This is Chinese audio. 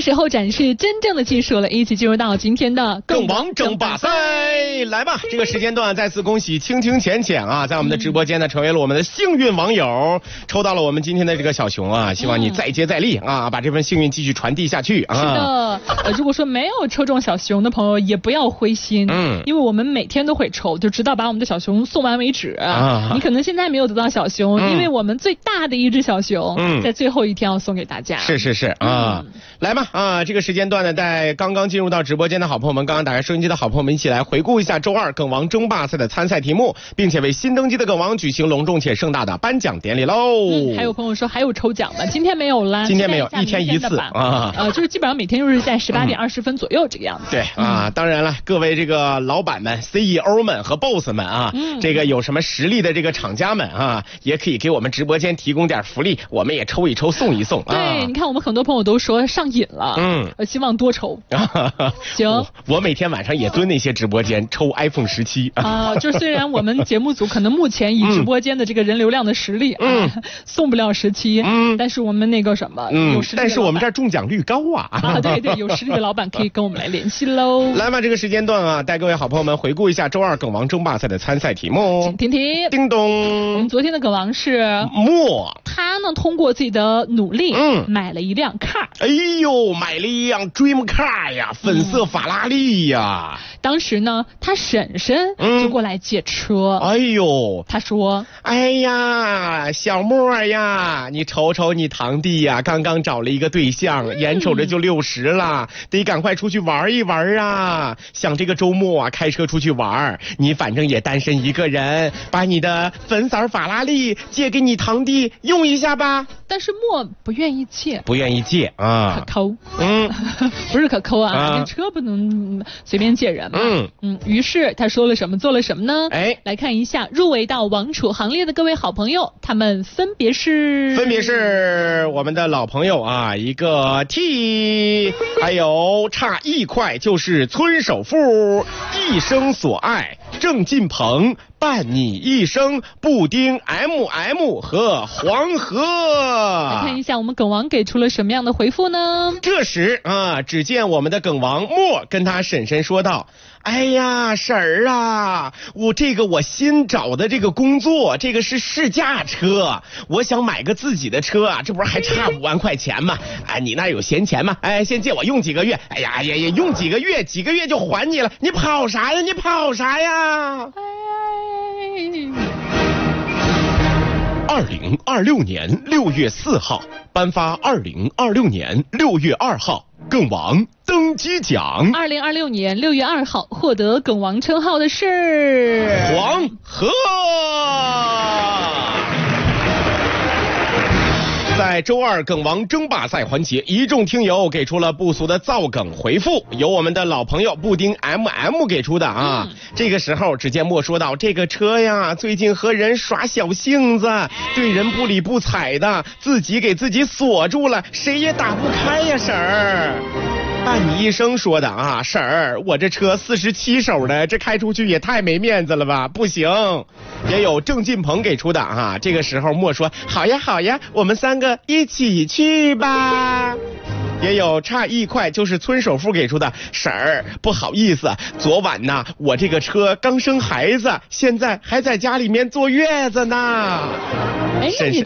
时候展示真正的技术了，一起进入到今天的梗王争霸赛，来吧！这个时间段再次恭喜清清浅浅啊，在我们的直播间呢成为了我们的幸运网友，抽到了我们今天的这个小熊啊，希望你再接再厉啊，把这份幸运继续传递下去啊。 是的，如果说没有抽中小熊的朋友也不要灰心，因为我们每天都会抽，就直到把我们的小熊送完为止。你可能现在没有得到小熊，因为我们最大的一只小熊在最后一天要送给大家。 是啊，来吧啊！这个时间段呢，在刚刚进入到直播间的好朋友们，刚刚打开收音机的好朋友们，一起来回顾一下周二梗王争霸赛的参赛题目，并且为新登基的梗王举行隆重且盛大的颁奖典礼喽。 还有朋友说还有抽奖的，今天没有啦， 今天没有，一天一次啊。 就是基本上每天就是在18点20分左右这个样子。 对啊，当然了，各位这个老板们、CEO 们和 boss 们啊，这个有什么实力的这个厂家们啊，也可以给我们直播间提供点福利，我们也抽一抽送一送啊。 对，你看我们很多朋友都说上瘾了，希望多抽。行， 我每天晚上也蹲那些直播间抽 iPhone 17 啊。就虽然我们节目组可能目前以直播间的这个人流量的实力送不了17，但是我们那个什么有实力的老板， 但是我们这儿中奖率高啊。 对，有实力的老板可以跟我们来联系喽。 来吧，这个时间段啊，带各位好朋友们回顾一下周二梗王争霸赛的参赛题目。 请听， 叮咚。 我们昨天的梗王是莫， 他呢通过自己的努力，买了一辆 car。 哎呦，买了一辆 dream car 呀，粉色法拉利呀。 当时呢，他婶婶就过来借车。 哎呦， 他说：“ 哎呀，小莫呀，你瞅瞅你堂弟呀，刚刚找了一个对象，眼瞅着就60了，得赶快出去玩一玩啊！想这个周末啊，开车出去玩，你反正也单身一个人，把你的粉色法拉利借给你堂弟用一下吧。” 但是莫不愿意借， 啊， 可抠，不是可抠啊，这车不能随便借人嘛。于是他说了什么，做了什么呢？来看一下入围到王储行列的各位好朋友，他们分别是我们的老朋友啊，一个 T， 还有差1块就是村首富，一生所爱郑进鹏，伴你一生布丁 MM 和黄河。 来看一下我们梗王给出了什么样的回复呢？ 这时啊，只见我们的梗王莫跟他婶婶说道：“哎呀，婶儿啊，我新找的这个工作，这个是试驾车，我想买个自己的车啊，这不是还差5万块钱吗？哎，你那有闲钱吗？哎，先借我用几个月。哎呀，用几个月就还你了。你跑啥呀？2026年6月4号颁发2026年6月2号梗王登基奖。 2026年6月2号获得梗王称号的是黄河。在周二梗王争霸赛环节，一众听友给出了不俗的造梗回复，由我们的老朋友布丁 MM 给出的啊。这个时候只见莫说道：“这个车呀，最近和人耍小性子，对人不理不睬的，自己给自己锁住了，谁也打不开呀，婶儿。”伴你一生说的啊，婶儿，我这车47手的，这开出去也太没面子了吧，不行。也有郑进鹏给出的啊，这个时候莫说好呀，我们3个一起去吧。也有差1块就是村首富给出的，婶儿不好意思，昨晚呢我这个车刚生孩子，现在还在家里面坐月子呢。 哎，那你